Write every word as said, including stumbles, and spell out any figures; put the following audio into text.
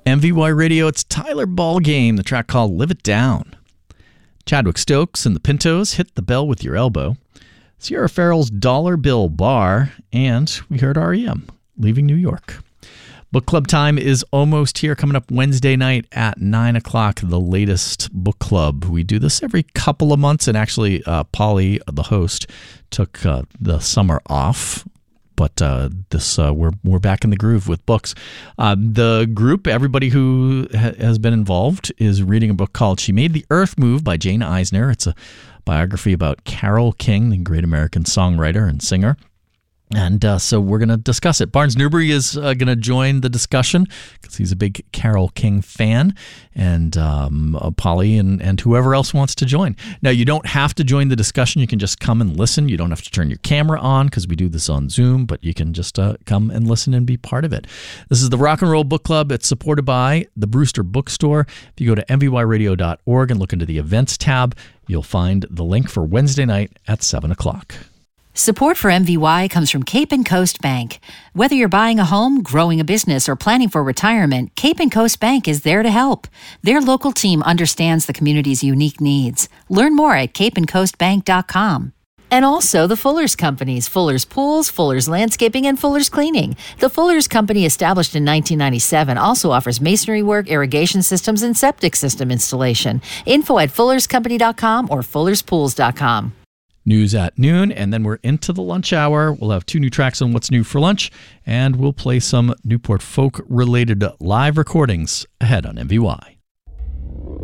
M V Y Radio, it's Tyler Ballgame, the track called Live It Down. Chadwick Stokes and the Pintos, Hit the Bell with Your Elbow. Sierra Farrell's Dollar Bill Bar. And we heard R E M, Leaving New York. Book club time is almost here, coming up Wednesday night at nine o'clock, the latest book club. We do this every couple of months, and actually uh, Polly, the host, took uh, the summer off. But uh, this uh, we're we're back in the groove with books. Uh, the group, everybody who ha- has been involved, is reading a book called She Made the Earth Move by Jane Eisner. It's a biography about Carole King, the great American songwriter and singer. And uh, so we're going to discuss it. Barnes Newbury is uh, going to join the discussion because he's a big Carole King fan, and um, uh, Polly and, and whoever else wants to join. Now, you don't have to join the discussion. You can just come and listen. You don't have to turn your camera on because we do this on Zoom, but you can just uh, come and listen and be part of it. This is the Rock and Roll Book Club. It's supported by the Brewster Bookstore. If you go to m v y radio dot org and look into the events tab, you'll find the link for Wednesday night at seven o'clock. Support for M V Y comes from Cape and Coast Bank. Whether you're buying a home, growing a business, or planning for retirement, Cape and Coast Bank is there to help. Their local team understands the community's unique needs. Learn more at cape and coast bank dot com. And also the Fuller's Companies, Fuller's Pools, Fuller's Landscaping, and Fuller's Cleaning. The Fuller's Company, established in nineteen ninety-seven, also offers masonry work, irrigation systems, and septic system installation. Info at fullers company dot com or fullers pools dot com. News at noon, and then we're into the lunch hour. We'll have two new tracks on What's New for Lunch, and we'll play some Newport folk-related live recordings ahead on M V Y.